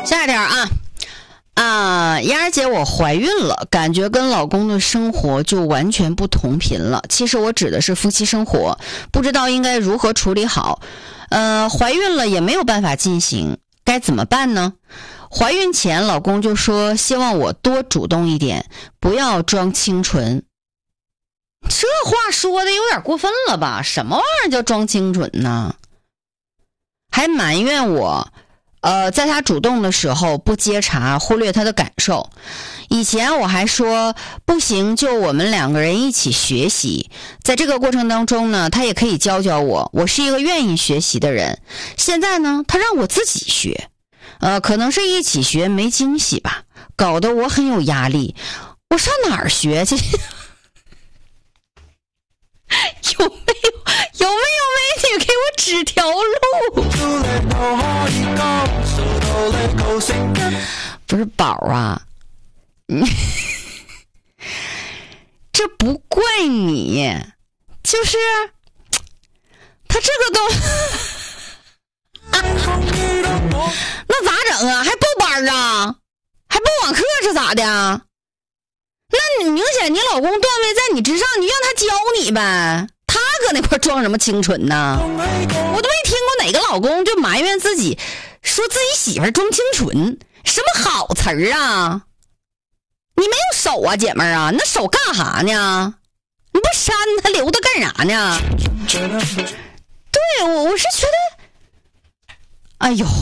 下一条燕儿姐，我怀孕了，感觉跟老公的生活就完全不同频了。其实我指的是夫妻生活，不知道应该如何处理好。怀孕了也没有办法进行，该怎么办呢？怀孕前老公就说希望我多主动一点，不要装清纯。这话说的有点过分了吧？什么玩意儿叫装清纯呢？还埋怨我在他主动的时候不接茬，忽略他的感受。以前我还说不行就我们两个人一起学习，在这个过程当中呢，他也可以教教我，我是一个愿意学习的人。现在呢，他让我自己学，可能是一起学没惊喜吧，搞得我很有压力。我上哪儿学去？有没有美女给我指条路？不是宝啊，这不怪你，就是他这个都那咋整啊？还报班啊？还报网课是咋的？那你明显你老公段位在你之上，你让他教你呗。他搁那块装什么清纯呢？我都没听过哪个老公就埋怨自己，说自己媳妇装清纯，什么好词儿啊？你没有手啊，姐妹儿啊，那手干啥呢？你不扇他留它干啥呢？对，我是觉得，哎呦，